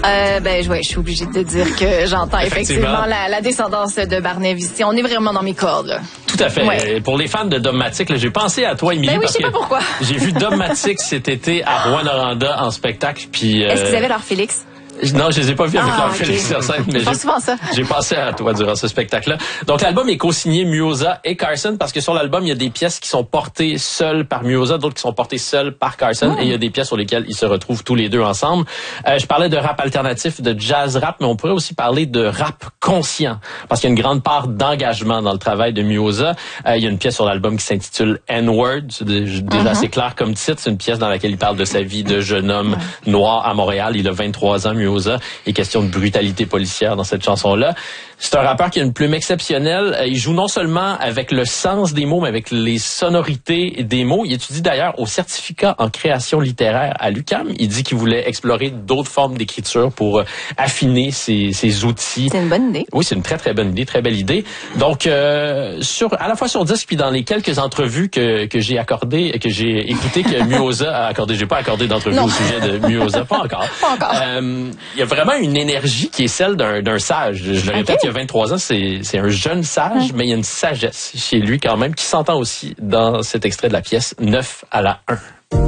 Je suis obligée de te dire que j'entends effectivement la descendance de Barnev ici. On est vraiment dans mes cordes, là. Tout à fait. Ouais. Pour les fans de Dogmatic, j'ai pensé à toi, Émilie. Oui, je sais pas pourquoi. J'ai vu Dogmatic cet été à Rouyn-Noranda en spectacle. Puis, est-ce qu'ils avaient leur Félix? Non, je les ai pas vus avec leur Félix sur scène, mais j'ai pensé à toi durant ce spectacle-là. Donc, l'album est co-signé Muoza et Carson parce que sur l'album, il y a des pièces qui sont portées seules par Muoza, d'autres qui sont portées seules par Carson, et il y a des pièces sur lesquelles ils se retrouvent tous les deux ensemble. Je parlais de rap alternatif, de jazz rap, mais on pourrait aussi parler de rap conscient parce qu'il y a une grande part d'engagement dans le travail de Muoza. Il y a une pièce sur l'album qui s'intitule N-Word, c'est déjà assez clair comme titre. C'est une pièce dans laquelle il parle de sa vie de jeune homme noir à Montréal. Il a 23 ans, Muoza. Il est question de brutalité policière dans cette chanson-là. C'est un rappeur qui a une plume exceptionnelle. Il joue non seulement avec le sens des mots, mais avec les sonorités des mots. Il étudie d'ailleurs au certificat en création littéraire à l'UQAM. Il dit qu'il voulait explorer d'autres formes d'écriture pour affiner ses outils. C'est une bonne idée. Oui, c'est une très, très bonne idée, très belle idée. Donc, à la fois sur disque, puis dans les quelques entrevues que j'ai accordées, que j'ai écoutées, que Muoza a accordé. J'ai pas accordé d'entrevue au sujet de Muoza, pas encore. Pas encore. Il y a vraiment une énergie qui est celle d'un sage. Je le répète, il y a 23 ans, c'est un jeune sage, mais il y a une sagesse chez lui quand même qui s'entend aussi dans cet extrait de la pièce 9 à la 1.